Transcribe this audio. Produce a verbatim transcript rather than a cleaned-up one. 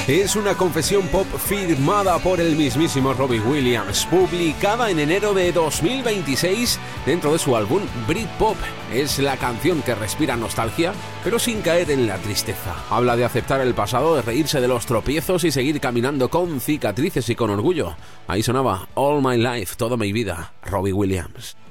Es una confesión pop firmada por el mismísimo Robbie Williams, publicada en enero de dos mil veintiséis dentro de su álbum Britpop. Es la canción que respira nostalgia, pero sin caer en la tristeza. Habla de aceptar el pasado, de reírse de los tropiezos y seguir caminando con cicatrices y con orgullo. Ahí sonaba All My Life, toda mi vida, Robbie Williams.